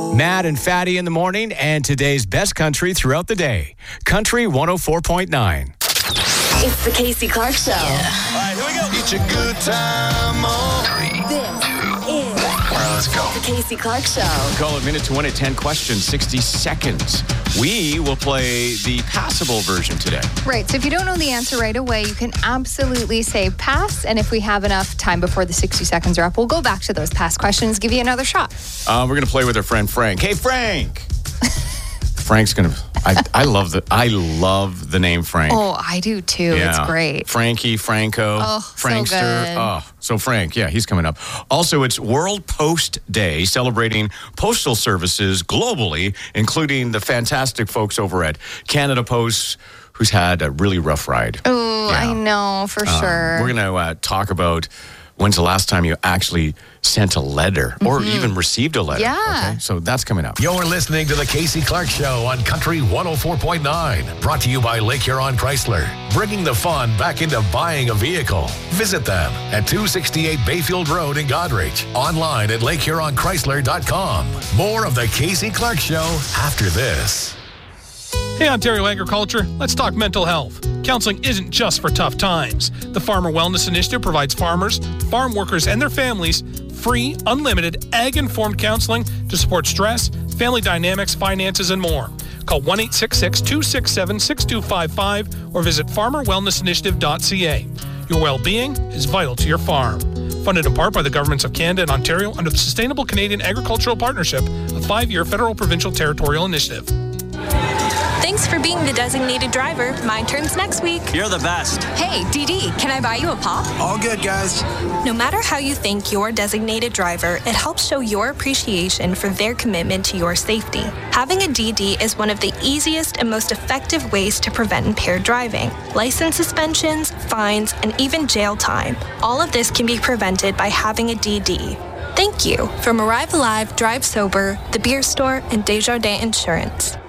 Matt and Fatty in the morning, and today's best country throughout the day. Country 104.9. It's the Casey Clark Show. Yeah. All right, here we go. It's a good time. This is All right, let's go. the Casey Clark Show. Call it minute to win it, 10 questions, 60 seconds. We will play the passable version today. Right. So if you don't know the answer right away, you can absolutely say pass. And if we have enough time before the 60 seconds are up, we'll go back to those past questions, give you another shot. We're going to play with our friend Frank. Hey, Frank. Frank's going to... I love the name Frank. Oh, I do too. Yeah. It's great. Frankie, Franco, Frankster. So good. So Frank, yeah, he's coming up. Also, it's World Post Day, celebrating postal services globally, including the fantastic folks over at Canada Post, who's had a really rough ride. Oh, Yeah. I know, for sure. We're going to talk about when's the last time you actually sent a letter or even received a letter. Yeah. Okay? So that's coming up. You're listening to the Casey Clark Show on Country 104.9. Brought to you by Lake Huron Chrysler. Bringing the fun back into buying a vehicle. Visit them at 268 Bayfield Road in Godrich. Online at LakeHuronChrysler.com. More of the Casey Clark Show after this. Hey, Ontario Agriculture, let's talk mental health. Counseling isn't just for tough times. The Farmer Wellness Initiative provides farmers, farm workers, and their families free, unlimited, ag-informed counseling to support stress, family dynamics, finances, and more. Call 1-866-267-6255 or visit farmerwellnessinitiative.ca. Your well-being is vital to your farm. Funded in part by the governments of Canada and Ontario under the Sustainable Canadian Agricultural Partnership, a 5-year federal provincial territorial initiative. Thanks for being the designated driver. My turn's next week. You're the best. Hey, DD, can I buy you a pop? All good, guys. No matter how you think your designated driver, it helps show your appreciation for their commitment to your safety. Having a DD is one of the easiest and most effective ways to prevent impaired driving. License suspensions, fines, and even jail time. All of this can be prevented by having a DD. Thank you from Arrive Alive, Drive Sober, The Beer Store, and Desjardins Insurance.